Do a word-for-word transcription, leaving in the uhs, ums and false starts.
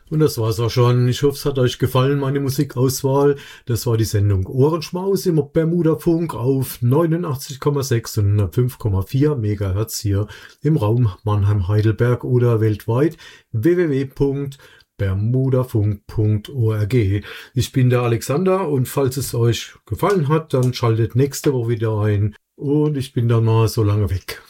Und das war's auch schon. Ich hoffe, es hat euch gefallen, meine Musikauswahl. Das war die Sendung Ohrenschmaus im Bermuda-Funk auf neunundachtzig Komma sechs und hundertfünf Komma vier Megahertz hier im Raum Mannheim-Heidelberg oder weltweit w w w punkt bermudafunk punkt org. Ich bin der Alexander und falls es euch gefallen hat, dann schaltet nächste Woche wieder ein und ich bin dann mal so lange weg.